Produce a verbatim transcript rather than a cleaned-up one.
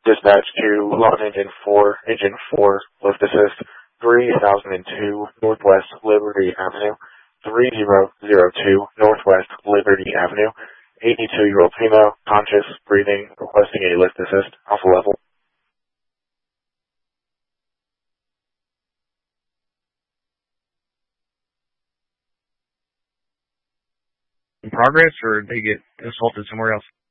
Dispatch to Love Engine four, Engine four, lift assist, three thousand two Northwest Liberty Avenue, three thousand two Northwest Liberty Avenue, eighty-two-year-old female, conscious, breathing, requesting a lift assist, alpha level. In progress, or did they get assaulted somewhere else?